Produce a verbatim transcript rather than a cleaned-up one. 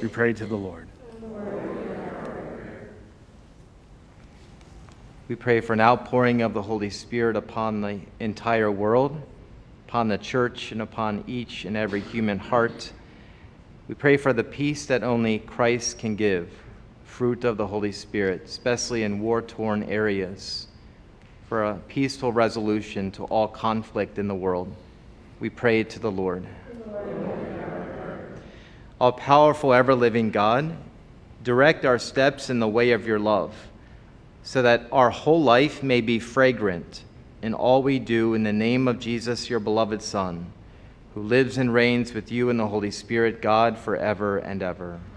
We pray to the Lord. We pray for an outpouring of the Holy Spirit upon the entire world, upon the church, and upon each and every human heart. We pray for the peace that only Christ can give, fruit of the Holy Spirit, especially in war-torn areas, for a peaceful resolution to all conflict in the world. We pray to the Lord. All powerful, ever-living God, direct our steps in the way of your love, so that our whole life may be fragrant in all we do, in the name of Jesus, your beloved Son, who lives and reigns with you in the Holy Spirit, God, forever and ever.